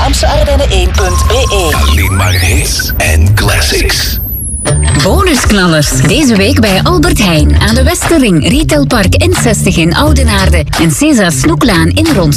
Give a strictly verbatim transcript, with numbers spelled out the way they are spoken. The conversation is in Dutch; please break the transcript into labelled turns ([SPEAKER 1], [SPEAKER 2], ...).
[SPEAKER 1] Vlaamse Ardennen één punt b e.
[SPEAKER 2] Alleen maar hits en classics.
[SPEAKER 3] Bonusknallers. Deze week bij Albert Heijn aan de Westerring, Retailpark N zestig in Oudenaarde en César Snoeklaan in Rons.